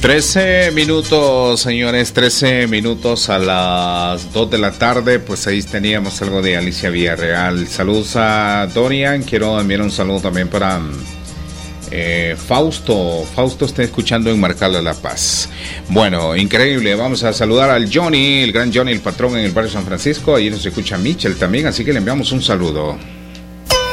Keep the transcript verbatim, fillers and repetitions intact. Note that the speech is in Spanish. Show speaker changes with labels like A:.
A: trece minutos, señores, trece minutos a las dos de la tarde. Pues ahí teníamos algo de Alicia Villarreal. Saludos a Dorian. Quiero enviar un saludo también para eh, Fausto. Fausto está escuchando en Marcala La Paz. Bueno, increíble. Vamos a saludar al Johnny, el gran Johnny, el patrón en el barrio San Francisco. Ahí nos escucha Michel también, así que le enviamos un saludo.